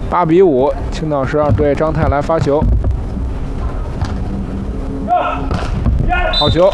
8比5，青岛12队张泰来发球，好球。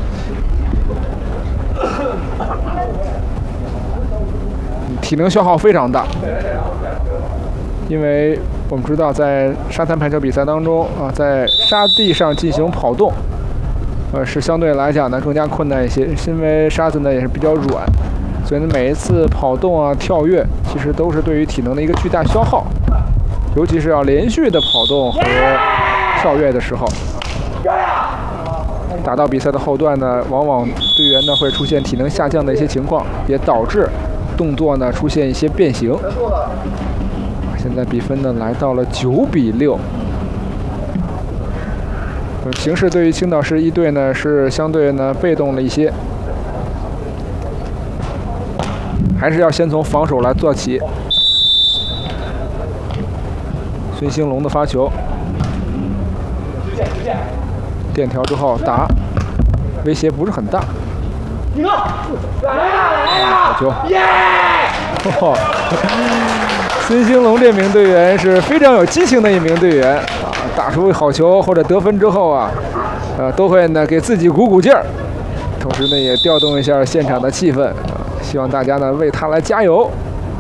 体能消耗非常大，因为我们知道在沙滩排球比赛当中啊，在沙地上进行跑动，是相对来讲呢更加困难一些，因为沙子呢也是比较软，所以呢每一次跑动啊、跳跃，其实都是对于体能的一个巨大消耗，尤其是要连续的跑动和跳跃的时候。打到比赛的后段呢，往往队员呢会出现体能下降的一些情况，也导致动作呢出现一些变形。现在比分呢来到了9比6。形势对于青岛市一队呢是相对呢被动了一些，还是要先从防守来做起。孙兴龙的发球，垫条之后打，威胁不是很大。好球！孙兴龙这名队员是非常有激情的一名队员啊，打出好球或者得分之后啊，都会呢给自己鼓鼓劲儿，同时呢也调动一下现场的气氛啊，希望大家呢为他来加油，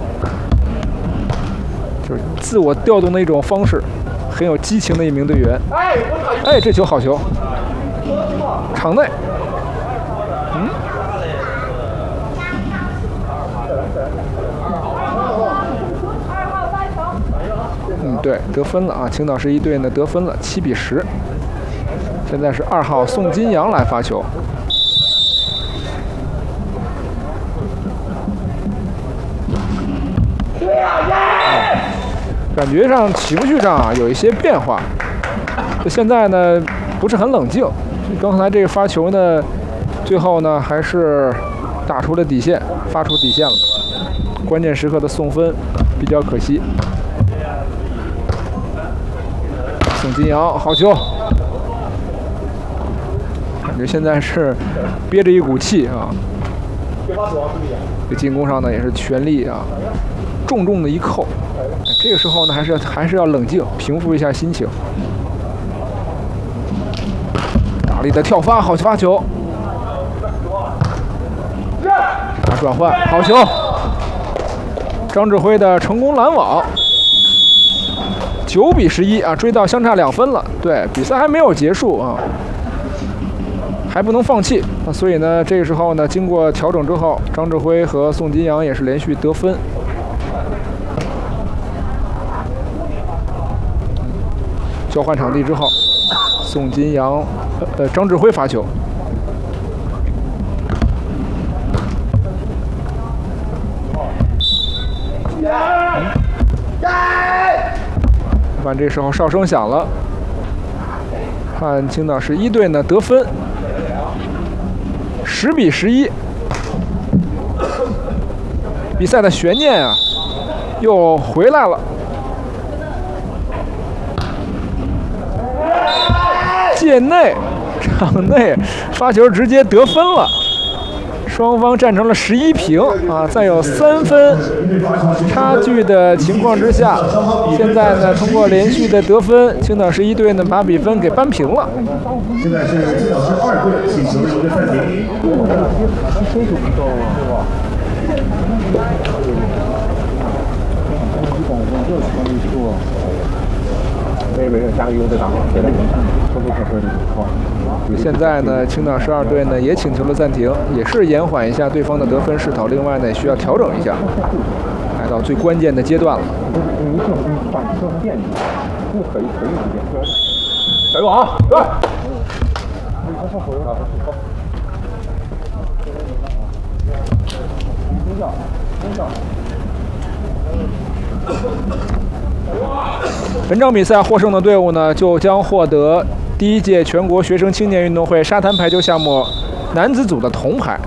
就是自我调动的一种方式，很有激情的一名队员。哎，这球好球，场内，对，得分了啊！青岛市一队呢得分了，7比10。现在是2号宋金阳来发球，感觉上情绪上啊有一些变化。现在呢不是很冷静，刚才这个发球呢，最后呢还是打出了底线，发出底线了。关键时刻的送分比较可惜。宋金阳好球，感觉现在是憋着一股气啊。这进攻上呢也是全力啊，重重的一扣。这个时候呢还是要冷静，平复一下心情。大力的跳发，好发球，打转换，好球。张志辉的成功拦网。9比11啊，追到相差2分了。对，比赛还没有结束啊，还不能放弃。所以呢，这个时候呢，经过调整之后，张志辉和宋金阳也是连续得分。交换场地之后，宋金阳，张志辉发球。看这时候哨声响了，看青岛市一队呢得分，10比11。比赛的悬念啊又回来了。界内，场内发球直接得分了。双方战成了11平啊，在有3分差距的情况之下，现在呢通过连续的得分，青岛市一队呢把比分给扳平了。 现在是青岛市2队请求一个暂停。 现在呢，青岛市2队呢也请求了暂停，也是延缓一下对方的得分势头。另外呢，也需要调整一下，来到最关键的阶段了。加油啊！来！本场比赛获胜的队伍呢，就将获得第1届全国学生青年运动会沙滩排球项目男子组的铜牌。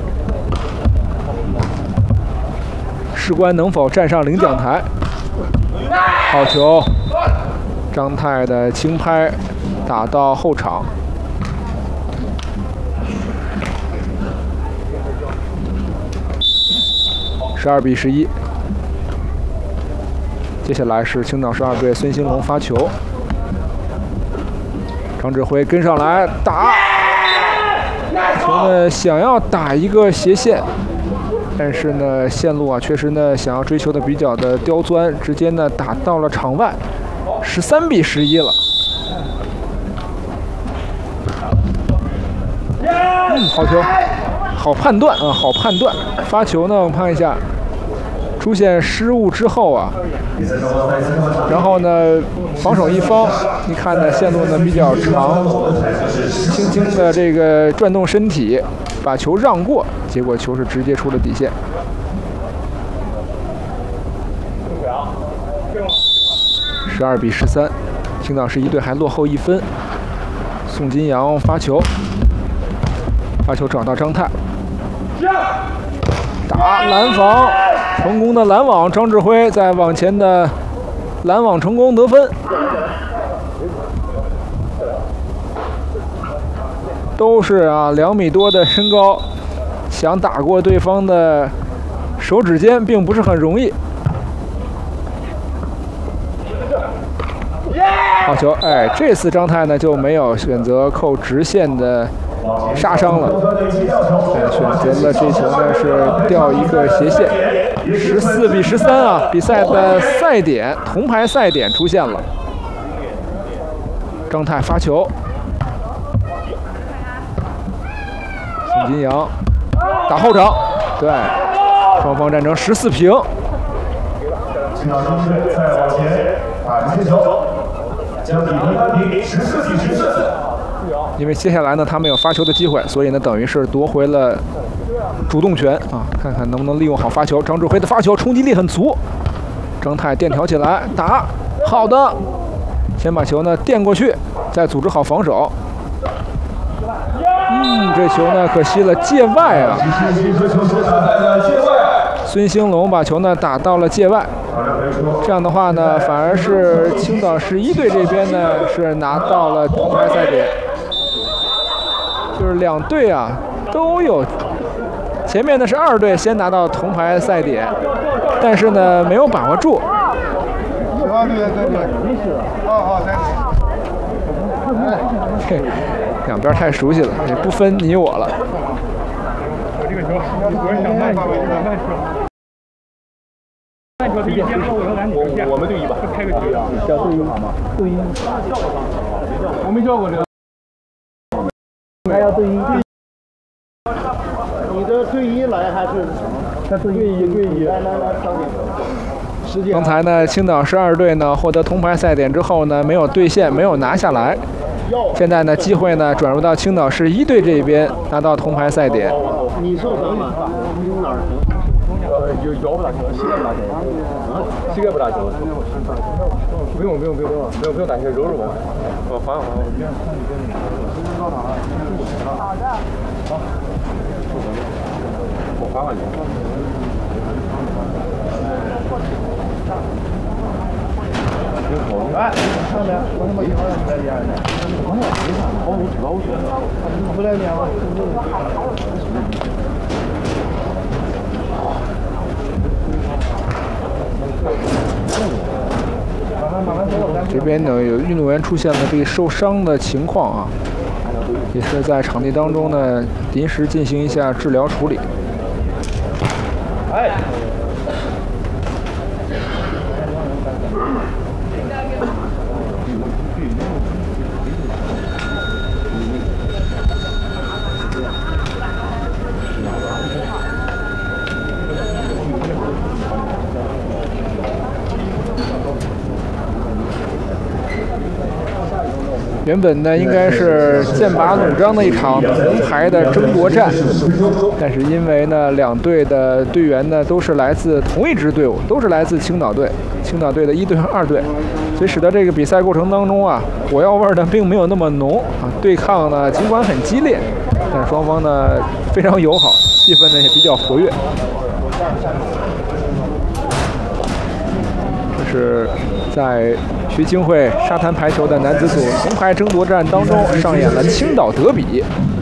事关能否站上领奖台。好球，张泰的轻拍打到后场。12比11。 接下来是青岛市2队孙兴龙发球，张志辉跟上来打，球呢想要打一个斜线，但是呢线路啊确实呢想要追求的比较的刁钻，直接呢打到了场外，13比11了。好球，好判断啊，好判断。发球呢，我们看一下，出现失误之后啊，然后呢，防守一方，你看呢，线路呢比较长，轻轻的这个转动身体，把球让过，结果球是直接出了底线。12比13，青岛市1队还落后1分。宋金阳发球。发球找到张泰，打拦防，成功的拦网，张志辉在网前的拦网成功得分。都是啊2米多的身高，想打过对方的手指尖并不是很容易。好球，哎，这次张泰呢就没有选择扣直线的杀伤了，选择了这球呢是吊一个斜线。14比13啊，比赛的赛点，铜牌赛点出现了。张泰发球，宋金阳打后场，对，双方战成14平。 青岛市队再往前打进球，将比分扳平14比14。 因为接下来呢，他们有发球的机会，所以呢，等于是夺回了主动权啊！看看能不能利用好发球。张志辉的发球冲击力很足，张泰垫挑起来打，好的，先把球呢垫过去，再组织好防守。这球呢可惜了界外啊！孙兴龙把球呢打到了界外，这样的话呢，反而是青岛市1队这边呢是拿到了铜牌赛点。就是2队啊都有，前面的是2队先拿到铜牌赛点，但是呢没有把握住。两边太熟悉了，也不分你我了。 这个球，我是想慢球，慢球比先后我们队1吧，开个局啊，叫队1好吗？队1，我没叫过这个。还要队1，你的队1来还是？他队1，来，上点。 刚才呢，青岛市2队呢获得铜牌赛点之后呢，没有兑现，没有拿下来。现在呢，机会呢转入到青岛市1队这边，拿到铜牌赛点。 你受伤了？哪儿？腰不打球，膝盖不打球。膝盖不打球。不用担心，揉揉吧。我缓。好的。好。我缓你。哎，上面，我他妈一会儿你来练呢。不来练吗？ 这边呢有运动员出现了这个受伤的情况啊，也是在场地当中呢临时进行一下治疗处理。 哎。 原本呢应该是剑拔弩张的一场铜牌的争夺战，但是因为呢2队的队员呢都是来自同一支队伍，都是来自青岛队的1队和2队，所以使得这个比赛过程当中啊，火药味呢并没有那么浓啊，对抗呢尽管很激烈，但是双方呢非常友好，气氛呢也比较活跃。这是在徐泾汇沙滩排球的男子组铜牌争夺战当中上演了青岛德比。